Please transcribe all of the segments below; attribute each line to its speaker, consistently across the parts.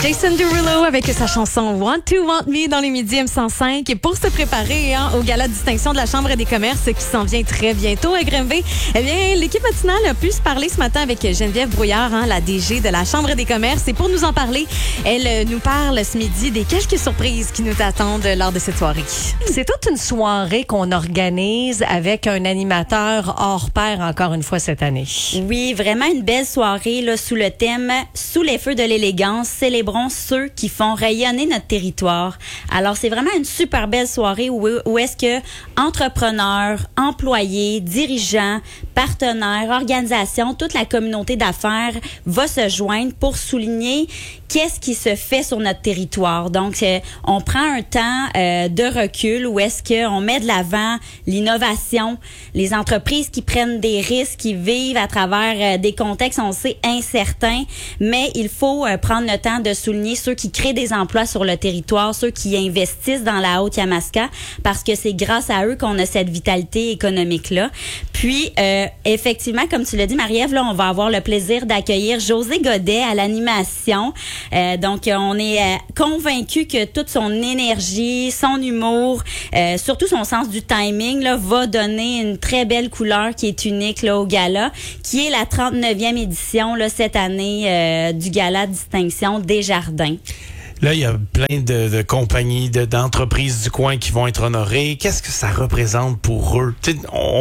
Speaker 1: Jason Derulo avec sa chanson Want to Want Me dans les midis M105. Et pour se préparer au gala de distinction de la Chambre des commerces qui s'en vient très bientôt à Granby, eh bien, l'équipe matinale a pu se parler ce matin avec Geneviève Brouillard, la DG de la Chambre des commerces. Et pour nous en parler, elle nous parle ce midi des quelques surprises qui nous attendent lors de cette soirée.
Speaker 2: C'est toute une soirée qu'on organise avec un animateur hors pair encore une fois cette année.
Speaker 3: Oui, vraiment une belle soirée là, sous le thème « Sous les feux de l'élégance, célébrons ceux qui font rayonner notre territoire ». Alors, c'est vraiment une super belle soirée où est-ce que entrepreneurs, employés, dirigeants, partenaires, organisations, toute la communauté d'affaires va se joindre pour souligner qu'est-ce qui se fait sur notre territoire. Donc, on prend un temps de recul où est-ce qu'on met de l'avant l'innovation, les entreprises qui prennent des risques, qui vivent à travers des contextes, on sait, incertains, mais il faut prendre le temps de souligner ceux qui créent des emplois sur le territoire, ceux qui investissent dans la Haute-Yamaska, parce que c'est grâce à eux qu'on a cette vitalité économique-là. Puis, effectivement, comme tu l'as dit, Marie-Ève, là, on va avoir le plaisir d'accueillir José Godet à l'animation. Donc, on est convaincus que toute son énergie, son humour, surtout son sens du timing, là, va donner une très belle couleur qui est unique là, au gala, qui est la 39e édition là, cette année du gala de distinction Desjardins.
Speaker 4: Là, il y a plein de compagnies, d'entreprises du coin qui vont être honorées. Qu'est-ce que ça représente pour eux? Tu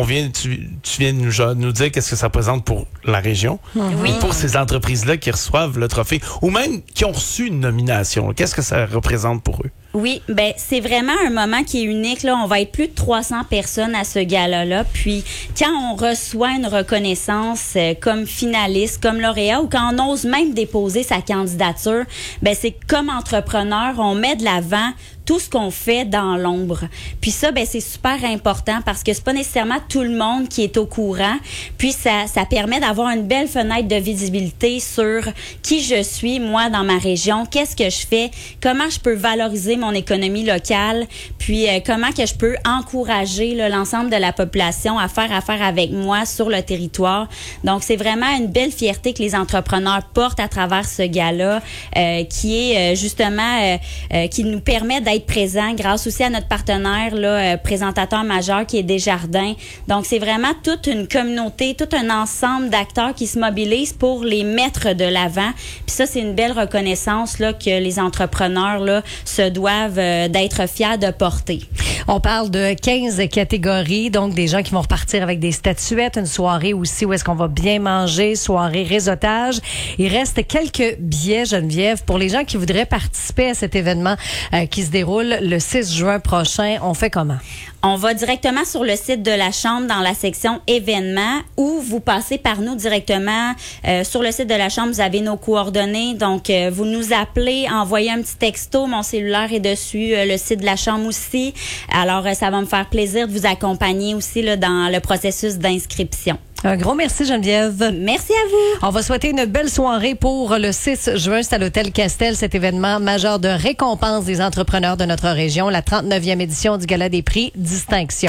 Speaker 4: viens de nous dire qu'est-ce que ça représente pour la région.
Speaker 3: Oui.
Speaker 4: Et pour ces entreprises-là qui reçoivent le trophée, ou même qui ont reçu une nomination, qu'est-ce que ça représente pour eux?
Speaker 3: Oui, ben c'est vraiment un moment qui est unique. Là, on va être plus de 300 personnes à ce gala-là. Puis, quand on reçoit une reconnaissance comme finaliste, comme lauréat, ou quand on ose même déposer sa candidature, ben c'est comme entrepreneur, on met de l'avant tout ce qu'on fait dans l'ombre. Puis ça, ben c'est super important parce que c'est pas nécessairement tout le monde qui est au courant. Puis ça permet d'avoir une belle fenêtre de visibilité sur qui je suis, moi, dans ma région, qu'est-ce que je fais, comment je peux valoriser mon économie locale, puis comment que je peux encourager là, l'ensemble de la population à faire affaire avec moi sur le territoire. Donc, c'est vraiment une belle fierté que les entrepreneurs portent à travers ce gala qui est justement qui nous permet d'être présent grâce aussi à notre partenaire là, présentateur majeur qui est Desjardins. Donc, c'est vraiment toute une communauté, tout un ensemble d'acteurs qui se mobilisent pour les mettre de l'avant. Puis ça, c'est une belle reconnaissance là, que les entrepreneurs là, se doivent d'être fiers de porter.
Speaker 2: On parle de 15 catégories, donc des gens qui vont repartir avec des statuettes, une soirée aussi où est-ce qu'on va bien manger, soirée réseautage. Il reste quelques billets, Geneviève, pour les gens qui voudraient participer à cet événement qui se déroule le 6 juin prochain. On fait comment?
Speaker 3: On va directement sur le site de la Chambre dans la section événements ou vous passez par nous directement. Sur le site de la Chambre, vous avez nos coordonnées. Donc, vous nous appelez, envoyez un petit texto. Mon cellulaire est dessus, le site de la Chambre aussi. Alors, ça va me faire plaisir de vous accompagner aussi là, dans le processus d'inscription.
Speaker 2: Un gros merci, Geneviève.
Speaker 3: Merci à vous.
Speaker 2: On va souhaiter une belle soirée pour le 6 juin. C'est à l'Hôtel Castel, cet événement majeur de récompense des entrepreneurs de notre région, la 39e édition du Gala des prix Distinction.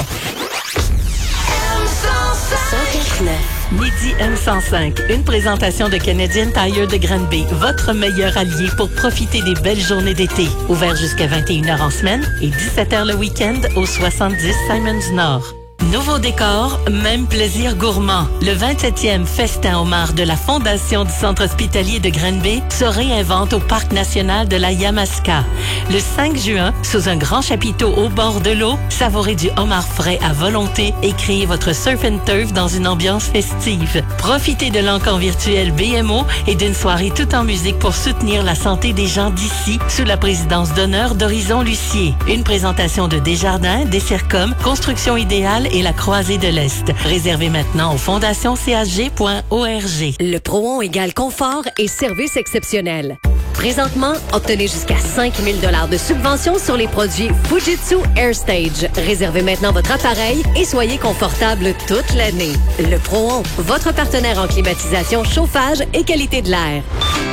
Speaker 5: Midi M105, une présentation de Canadian Tire de Granby, votre meilleur allié pour profiter des belles journées d'été. Ouvert jusqu'à 21h en semaine et 17h le week-end au 70 Simons Nord. Nouveau décor, même plaisir gourmand. Le 27e festin homard de la Fondation du Centre hospitalier de Granby se réinvente au Parc national de la Yamaska. Le 5 juin, sous un grand chapiteau au bord de l'eau, savourez du homard frais à volonté et créez votre surf and turf dans une ambiance festive. Profitez de l'encan virtuel BMO et d'une soirée tout en musique pour soutenir la santé des gens d'ici sous la présidence d'honneur d'Horizon Lucier. Une présentation de Desjardins, Dessercom, Construction Idéale et la Croisée de l'Est. Réservez maintenant au fondationchg.org.
Speaker 6: Le Pro-On égale confort et service exceptionnel. Présentement, obtenez jusqu'à 5 000 $ de subvention sur les produits Fujitsu AirStage. Réservez maintenant votre appareil et soyez confortable toute l'année. Le Pro-On, votre partenaire en climatisation, chauffage et qualité de l'air.